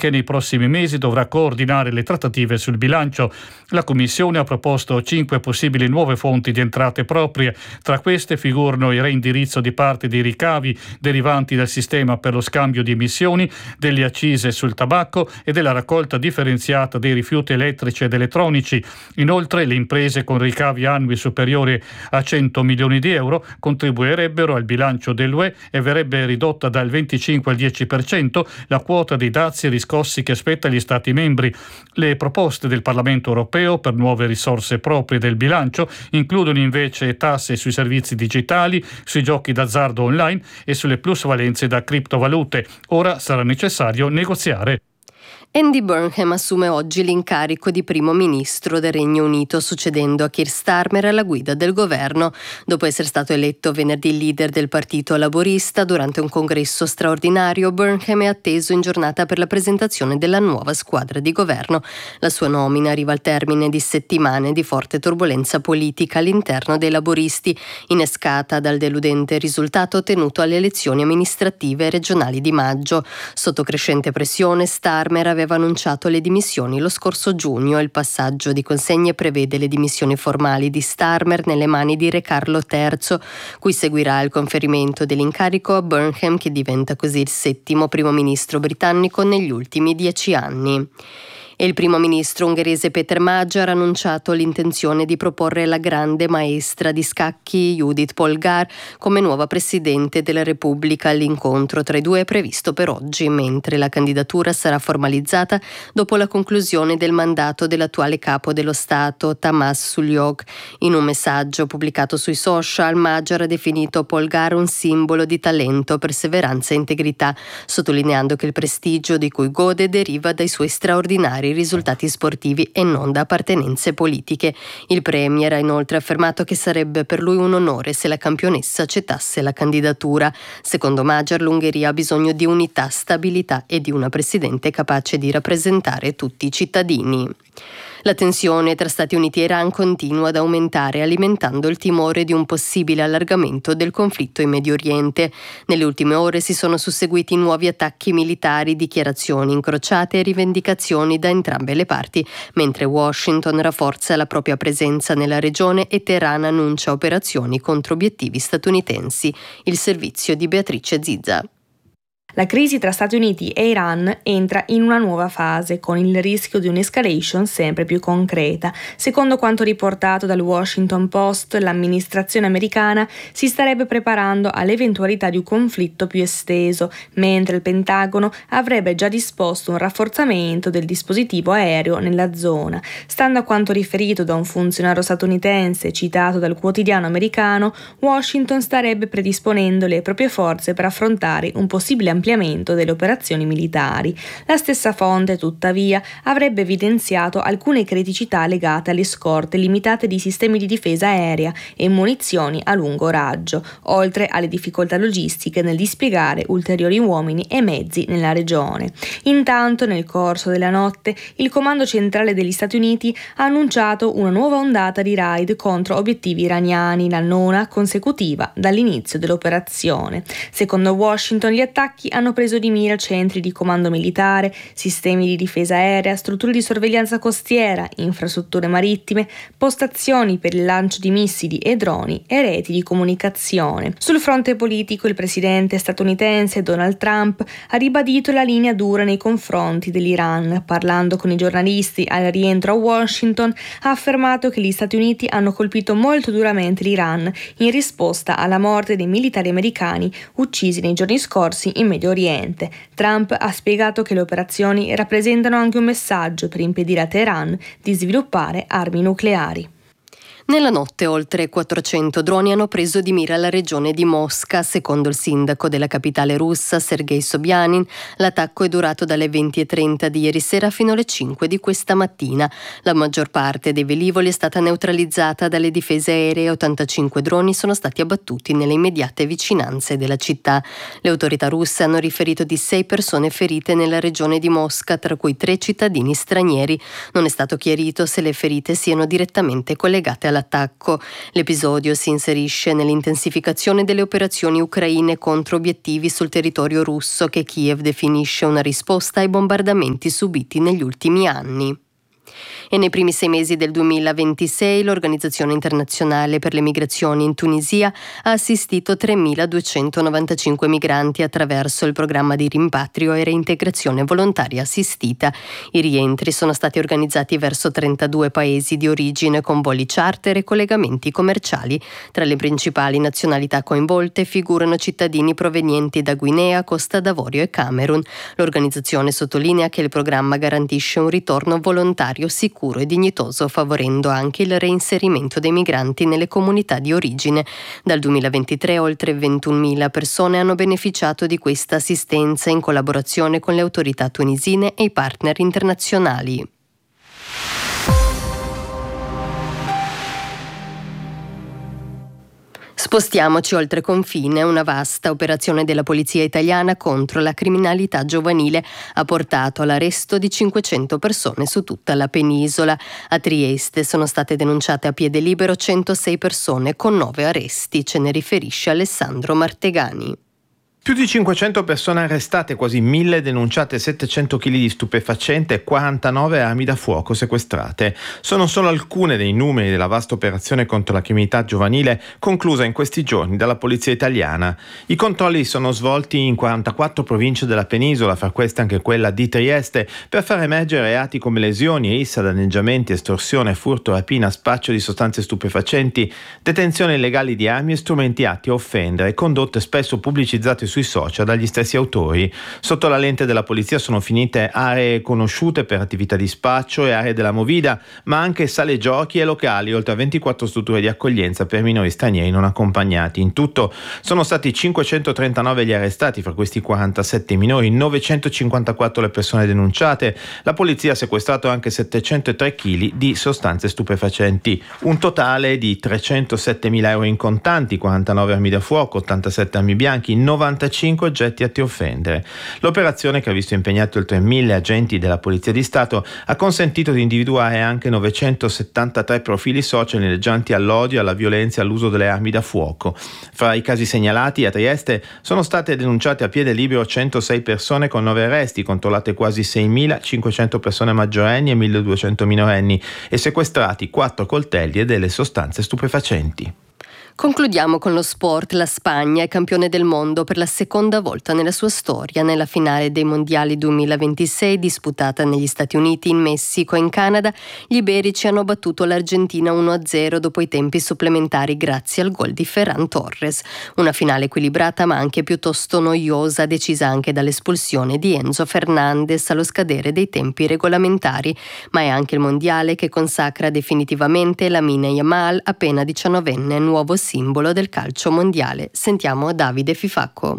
che nei prossimi mesi dovrà coordinare le trattative sul bilancio. La Commissione ha proposto 5 possibili nuove fonti di entrate proprie. Tra queste figurano il reindirizzo di parte dei ricavi derivanti dal sistema per lo scambio di emissioni, delle accise sul tabacco e della raccolta differenziata dei rifiuti elettrici ed elettronici. Inoltre, le imprese con ricavi annui superiori a 100 milioni di euro contribuirebbero al bilancio dell'UE e verrebbe ridotta dal 25 al 10% la quota dei dazi riscossi che spetta agli Stati membri. Le proposte del Parlamento europeo per nuove risorse proprie del bilancio includono invece tasse sui servizi digitali, sui giochi d'azzardo online e sulle plusvalenze da criptovalute. Ora sarà necessario negoziare. Andy Burnham assume oggi l'incarico di primo ministro del Regno Unito, succedendo a Keir Starmer alla guida del governo, dopo essere stato eletto venerdì leader del Partito Laborista. Durante un congresso straordinario, Burnham è atteso in giornata per la presentazione della nuova squadra di governo. La sua nomina arriva al termine di settimane di forte turbolenza politica all'interno dei laboristi, innescata dal deludente risultato ottenuto alle elezioni amministrative regionali di maggio. Sotto crescente pressione, Starmer aveva annunciato le dimissioni lo scorso giugno. Il passaggio di consegne prevede le dimissioni formali di Starmer nelle mani di Re Carlo III, cui seguirà il conferimento dell'incarico a Burnham, che diventa così il 7° primo ministro britannico negli ultimi 10 anni. E il primo ministro ungherese Péter Magyar ha annunciato l'intenzione di proporre la grande maestra di scacchi Judith Polgár come nuova presidente della Repubblica. L'incontro tra i due è previsto per oggi, mentre la candidatura sarà formalizzata dopo la conclusione del mandato dell'attuale capo dello Stato, Tamás Suljók. In un messaggio pubblicato sui social, Magyar ha definito Polgár un simbolo di talento, perseveranza e integrità, sottolineando che il prestigio di cui gode deriva dai suoi straordinari risultati sportivi e non da appartenenze politiche. Il premier ha inoltre affermato che sarebbe per lui un onore se la campionessa accettasse la candidatura. Secondo Magyar, l'Ungheria ha bisogno di unità, stabilità e di una presidente capace di rappresentare tutti i cittadini. La tensione tra Stati Uniti e Iran continua ad aumentare, alimentando il timore di un possibile allargamento del conflitto in Medio Oriente. Nelle ultime ore si sono susseguiti nuovi attacchi militari, dichiarazioni incrociate e rivendicazioni da entrambe le parti, mentre Washington rafforza la propria presenza nella regione e Teheran annuncia operazioni contro obiettivi statunitensi. Il servizio di Beatrice Zizza. La crisi tra Stati Uniti e Iran entra in una nuova fase, con il rischio di un'escalation sempre più concreta. Secondo quanto riportato dal Washington Post, l'amministrazione americana si starebbe preparando all'eventualità di un conflitto più esteso, mentre il Pentagono avrebbe già disposto un rafforzamento del dispositivo aereo nella zona. Stando a quanto riferito da un funzionario statunitense citato dal quotidiano americano, Washington starebbe predisponendo le proprie forze per affrontare un possibile ampliamento delle operazioni militari. La stessa fonte, tuttavia, avrebbe evidenziato alcune criticità legate alle scorte limitate di sistemi di difesa aerea e munizioni a lungo raggio, oltre alle difficoltà logistiche nel dispiegare ulteriori uomini e mezzi nella regione. Intanto, nel corso della notte, il Comando Centrale degli Stati Uniti ha annunciato una nuova ondata di raid contro obiettivi iraniani, la 9ª consecutiva dall'inizio dell'operazione. Secondo Washington, gli attacchi hanno preso di mira centri di comando militare, sistemi di difesa aerea, strutture di sorveglianza costiera, infrastrutture marittime, postazioni per il lancio di missili e droni e reti di comunicazione. Sul fronte politico, il presidente statunitense Donald Trump ha ribadito la linea dura nei confronti dell'Iran. Parlando con i giornalisti al rientro a Washington, ha affermato che gli Stati Uniti hanno colpito molto duramente l'Iran in risposta alla morte dei militari americani uccisi nei giorni scorsi in Medio Oriente. Trump ha spiegato che le operazioni rappresentano anche un messaggio per impedire a Teheran di sviluppare armi nucleari. Nella notte oltre 400 droni hanno preso di mira la regione di Mosca. Secondo il sindaco della capitale russa, Sergei Sobyanin, l'attacco è durato dalle 20:30 di ieri sera fino alle 5 di questa mattina. La maggior parte dei velivoli è stata neutralizzata dalle difese aeree. 85 droni sono stati abbattuti nelle immediate vicinanze della città. Le autorità russe hanno riferito di 6 persone ferite nella regione di Mosca, tra cui 3 cittadini stranieri. Non è stato chiarito se le ferite siano direttamente collegate dall'attacco. L'episodio si inserisce nell'intensificazione delle operazioni ucraine contro obiettivi sul territorio russo che Kiev definisce una risposta ai bombardamenti subiti negli ultimi anni. E nei primi 6 mesi del 2026 l'Organizzazione Internazionale per le Migrazioni in Tunisia ha assistito 3.295 migranti attraverso il programma di rimpatrio e reintegrazione volontaria assistita. I rientri sono stati organizzati verso 32 paesi di origine con voli charter e collegamenti commerciali. Tra le principali nazionalità coinvolte figurano cittadini provenienti da Guinea, Costa d'Avorio e Camerun. L'organizzazione sottolinea che il programma garantisce un ritorno volontario sicuro e dignitoso, favorendo anche il reinserimento dei migranti nelle comunità di origine. Dal 2023 oltre 21.000 persone hanno beneficiato di questa assistenza in collaborazione con le autorità tunisine e i partner internazionali. Spostiamoci oltre confine. Una vasta operazione della polizia italiana contro la criminalità giovanile ha portato all'arresto di 500 persone su tutta la penisola. A Trieste sono state denunciate a piede libero 106 persone con 9 arresti. Ce ne riferisce Alessandro Martegani. Più di 500 persone arrestate, quasi 1.000 denunciate, 700 kg di stupefacente e 49 armi da fuoco sequestrate. Sono solo alcune dei numeri della vasta operazione contro la criminalità giovanile conclusa in questi giorni dalla polizia italiana. I controlli sono svolti in 44 province della penisola, fra queste anche quella di Trieste, per far emergere reati come lesioni, issa, danneggiamenti, estorsione, furto, rapina, spaccio di sostanze stupefacenti, detenzione illegali di armi e strumenti atti a offendere, condotte spesso pubblicizzate sui social dagli stessi autori. Sotto la lente della polizia sono finite aree conosciute per attività di spaccio e aree della movida, ma anche sale giochi e locali, oltre a 24 strutture di accoglienza per minori stranieri non accompagnati. In tutto sono stati 539 gli arrestati, fra questi 47 minori, 954 le persone denunciate. La polizia ha sequestrato anche 703 kg di sostanze stupefacenti, un totale di 307.000 euro in contanti, 49 armi da fuoco, 87 armi bianchi, 95 oggetti atti a offendere. L'operazione, che ha visto impegnati oltre 1.000 agenti della Polizia di Stato, ha consentito di individuare anche 973 profili social inneggianti all'odio, alla violenza e all'uso delle armi da fuoco. Fra i casi segnalati a Trieste sono state denunciate a piede libero 106 persone con 9 arresti, controllate quasi 6.500 persone maggiorenni e 1.200 minorenni e sequestrati 4 coltelli e delle sostanze stupefacenti. Concludiamo con lo sport. La Spagna è campione del mondo per la seconda volta nella sua storia. Nella finale dei mondiali 2026 disputata negli Stati Uniti, in Messico e in Canada, gli iberici hanno battuto l'Argentina 1-0 dopo i tempi supplementari grazie al gol di Ferran Torres. Una finale equilibrata ma anche piuttosto noiosa, decisa anche dall'espulsione di Enzo Fernandez allo scadere dei tempi regolamentari. Ma è anche il mondiale che consacra definitivamente Lamine Yamal, appena 19enne, nuovo simbolo del calcio mondiale. Sentiamo Davide Fifacco.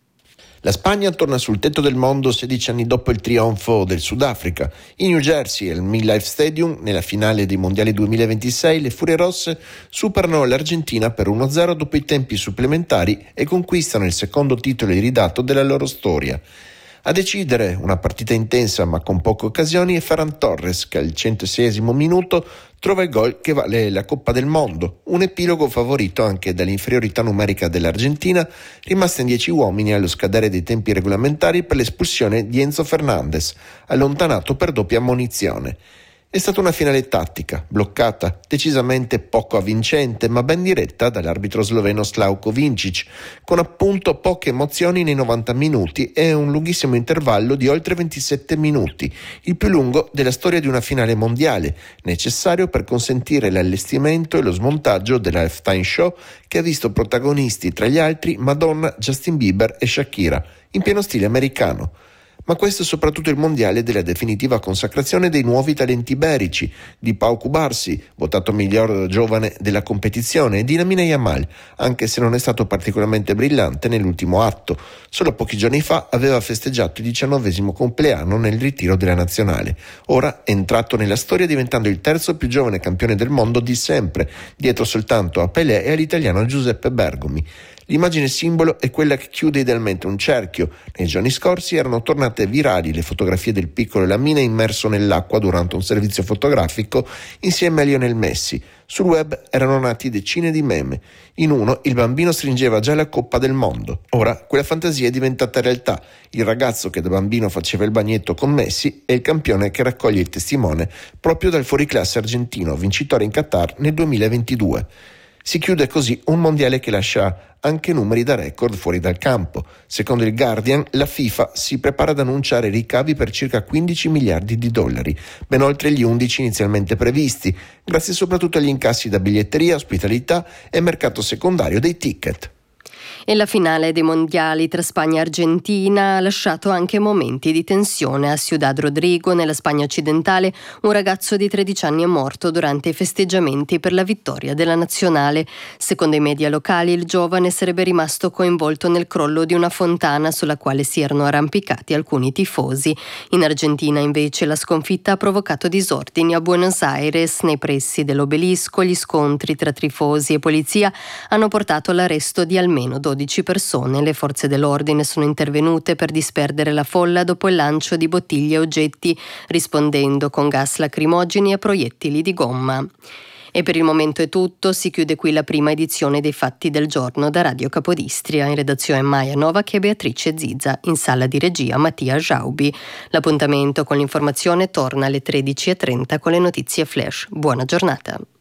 La Spagna torna sul tetto del mondo 16 anni dopo il trionfo del Sudafrica. In New Jersey, al MetLife Stadium, nella finale dei mondiali 2026, le Furie Rosse superano l'Argentina per 1-0 dopo i tempi supplementari e conquistano il secondo titolo iridato della loro storia. A decidere una partita intensa ma con poche occasioni è Ferran Torres, che al 106esimo minuto trova il gol che vale la Coppa del Mondo, un epilogo favorito anche dall'inferiorità numerica dell'Argentina, rimasta in 10 uomini allo scadere dei tempi regolamentari per l'espulsione di Enzo Fernandez, allontanato per doppia ammonizione. È stata una finale tattica, bloccata, decisamente poco avvincente, ma ben diretta dall'arbitro sloveno Slavko Vincic, con appunto poche emozioni nei 90 minuti e un lunghissimo intervallo di oltre 27 minuti, il più lungo della storia di una finale mondiale, necessario per consentire l'allestimento e lo smontaggio dell'halftime show che ha visto protagonisti tra gli altri Madonna, Justin Bieber e Shakira, in pieno stile americano. Ma questo è soprattutto il mondiale della definitiva consacrazione dei nuovi talenti iberici, di Pau Cubarsí, votato miglior giovane della competizione, e di Lamine Yamal, anche se non è stato particolarmente brillante nell'ultimo atto. Solo pochi giorni fa aveva festeggiato il 19° compleanno nel ritiro della nazionale. Ora è entrato nella storia diventando il terzo più giovane campione del mondo di sempre, dietro soltanto a Pelé e all'italiano Giuseppe Bergomi. L'immagine simbolo è quella che chiude idealmente un cerchio. Nei giorni scorsi erano tornate virali le fotografie del piccolo Lamine immerso nell'acqua durante un servizio fotografico insieme a Lionel Messi. Sul web erano nati decine di meme. In uno il bambino stringeva già la Coppa del Mondo. Ora quella fantasia è diventata realtà. Il ragazzo che da bambino faceva il bagnetto con Messi è il campione che raccoglie il testimone proprio dal fuoriclasse argentino, vincitore in Qatar nel 2022. Si chiude così un mondiale che lascia anche numeri da record fuori dal campo. Secondo il Guardian, la FIFA si prepara ad annunciare ricavi per circa 15 miliardi di dollari, ben oltre gli 11 inizialmente previsti, grazie soprattutto agli incassi da biglietteria, ospitalità e mercato secondario dei ticket. E la finale dei mondiali tra Spagna e Argentina ha lasciato anche momenti di tensione a Ciudad Rodrigo, nella Spagna occidentale. Un ragazzo di 13 anni è morto durante i festeggiamenti per la vittoria della nazionale. Secondo i media locali, il giovane sarebbe rimasto coinvolto nel crollo di una fontana sulla quale si erano arrampicati alcuni tifosi. In Argentina, invece, la sconfitta ha provocato disordini a Buenos Aires. Nei pressi dell'obelisco, gli scontri tra tifosi e polizia hanno portato all'arresto di almeno 12 persone. Le forze dell'ordine sono intervenute per disperdere la folla dopo il lancio di bottiglie e oggetti, rispondendo con gas lacrimogeni e proiettili di gomma. E per il momento è tutto, si chiude qui la prima edizione dei Fatti del Giorno da Radio Capodistria. In redazione Maia Novak e Beatrice Zizza, in sala di regia Mattia Giaubi. L'appuntamento con l'informazione torna alle 13:30 con le notizie flash. Buona giornata.